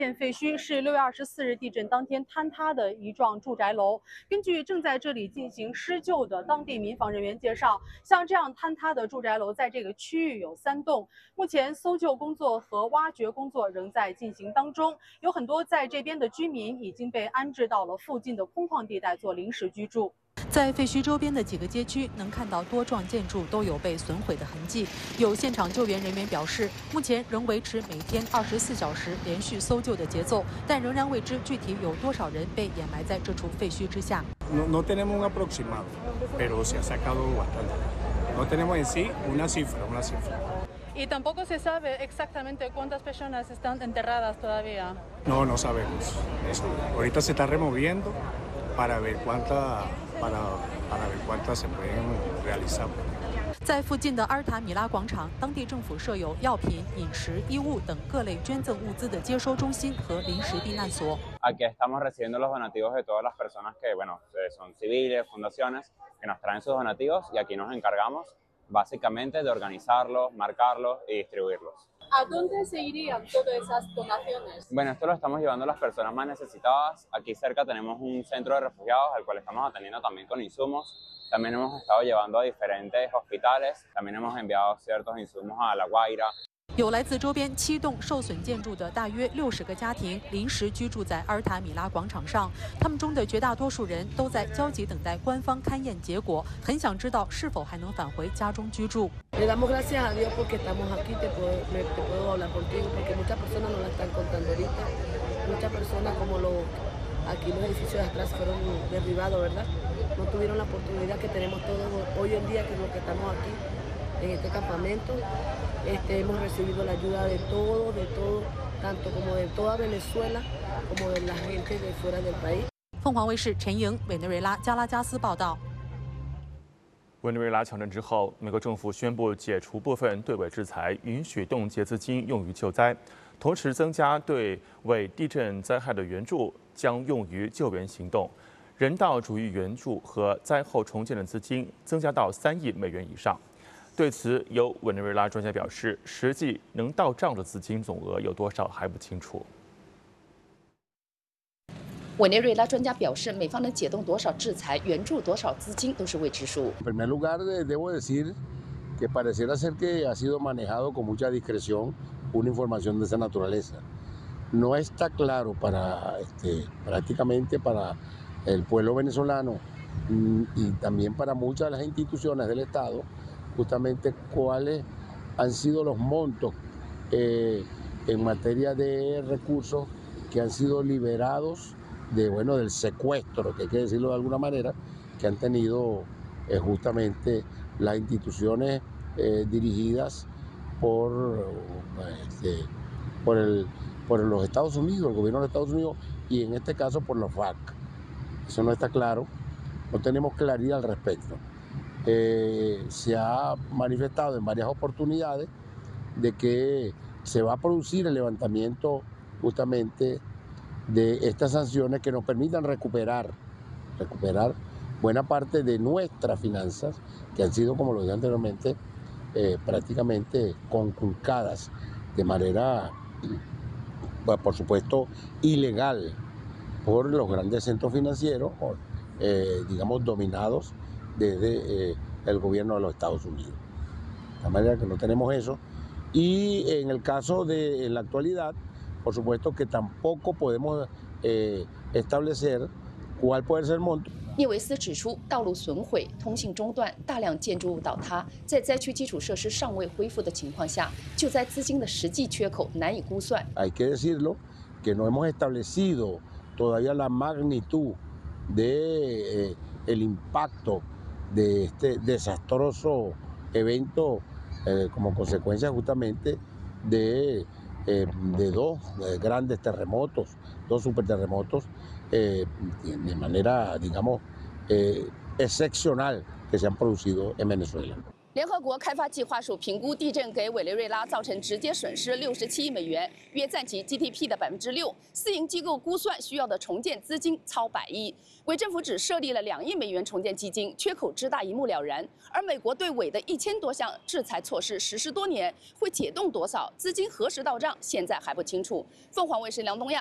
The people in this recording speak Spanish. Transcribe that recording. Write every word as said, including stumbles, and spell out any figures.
片废墟是六月二十四日地震当天坍塌的一幢住宅楼。根据正在这里进行施救的当地民防人员介绍，像这样坍塌的住宅楼在这个区域有三栋。目前搜救工作和挖掘工作仍在进行当中，有很多在这边的居民已经被安置到了附近的空旷地带做临时居住。 在废墟周边的几个街区，能看到多幢建筑都有被损毁的痕迹。有现场救援人员表示，目前仍维持每天二十四小时连续搜救的节奏，但仍然未知具体有多少人被掩埋在这处废墟之下。 No, no tenemos un aproximado, pero se ha sacado bastante. No tenemos en sí una cifra, una cifra. Y tampoco se sabe exactamente cuántas personas están enterradas todavía. No, no sabemos. Eso. Ahorita se está removiendo para ver cuántas. Para, para ver cuántas se pueden realizar. 在附近的阿尔塔米拉广场，当地政府设有药品、饮食、衣物等各类捐赠物资的接收中心和临时避难所。 Aquí estamos recibiendo los donativos de todas las personas que, bueno, son civiles, fundaciones, que nos traen sus donativos y aquí nos encargamos básicamente de organizarlos, marcarlos y distribuirlos. ¿A dónde se irían todas esas donaciones? Bueno, esto lo estamos llevando a las personas más necesitadas. Aquí cerca tenemos un centro de refugiados al cual estamos atendiendo también con insumos. También hemos estado llevando a diferentes hospitales. También hemos enviado ciertos insumos a La Guaira. 有来自周边七栋受损建筑的大约六十个家庭临时居住在阿尔塔米拉广场上，他们中的绝大多数人都在焦急等待官方勘验结果，很想知道是否还能返回家中居住。 Le damos gracias a Dios porque estamos aquí, te puedo, me, te puedo hablar contigo, porque muchas personas no la están contando ahorita. Muchas personas como los, aquí los edificios de atrás fueron derribados, ¿verdad? No tuvieron la oportunidad que tenemos todos hoy en día, que es lo que estamos aquí en este campamento. Este, hemos recibido la ayuda de todos, de todo, tanto como de toda Venezuela, como de la gente de fuera del país. 凤凰卫视陈莹，委内瑞拉加拉加斯报道。 委内瑞拉强震之后，美国政府宣布解除部分对外制裁，允许冻结资金用于救灾，同时增加对为地震灾害的援助，将用于救援行动。人道主义援助和灾后重建的资金增加到三亿美元以上。对此，有委内瑞拉专家表示，实际能到账的资金总额有多少还不清楚。 委内瑞拉专家表示，美方能解冻多少制裁、援助多少资金都是未知数。 En primer lugar, debo decir que pareciera ser que ha sido manejado con mucha discreción una información de esa naturaleza. No está claro para este, prácticamente para el pueblo venezolano y también para muchas de las instituciones del Estado, justamente cuáles han sido los montos eh, en materia de recursos que han sido liberados de, bueno, del secuestro, que hay que decirlo de alguna manera, que han tenido eh, justamente las instituciones eh, dirigidas por, este, por, el, por los Estados Unidos, el gobierno de Estados Unidos, y en este caso por los FARC. Eso no está claro, no tenemos claridad al respecto. Eh, se ha manifestado en varias oportunidades de que se va a producir el levantamiento justamente de estas sanciones que nos permitan recuperar, recuperar buena parte de nuestras finanzas que han sido, como lo dije anteriormente, eh, prácticamente conculcadas de manera, pues, por supuesto, ilegal por los grandes centros financieros, eh, digamos, dominados desde eh, el gobierno de los Estados Unidos. De manera que no tenemos eso. Y en el caso de en la actualidad, por supuesto que tampoco podemos eh, establecer cuál puede ser el monto. 聂维斯指出，道路损毁、通信中断、大量建筑物倒塌，在灾区基础设施尚未恢复的情况下，救灾资金的实际缺口难以估算。 Hay que decirlo que no hemos establecido todavía la magnitud de eh, el impacto de este desastroso evento eh, como consecuencia justamente de Eh, de dos eh, grandes terremotos, dos superterremotos, eh, de manera, digamos, eh, excepcional que se han producido en Venezuela. 联合国开发计划署评估，地震给委内瑞拉造成直接损失六十七亿美元，约占其 G D P 的百分之六。私营机构估算需要的重建资金超百亿。委政府只设立了两亿美元重建基金，缺口之大一目了然。而美国对委的一千多项制裁措施实施多年，会解冻多少？资金何时到账？现在还不清楚。凤凰卫视梁东亚